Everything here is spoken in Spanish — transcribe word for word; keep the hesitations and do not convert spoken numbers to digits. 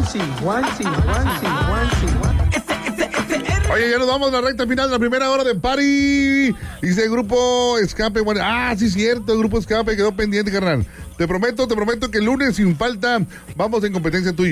Juanchi, Juanchi, Juanchi, Juanchi. Oye, ya nos vamos a la recta final de la primera hora de party. Dice el grupo Escape. Bueno, ah, sí, cierto, el grupo Escape quedó pendiente, carnal. Te prometo, te prometo que el lunes sin falta vamos en competencia tuya.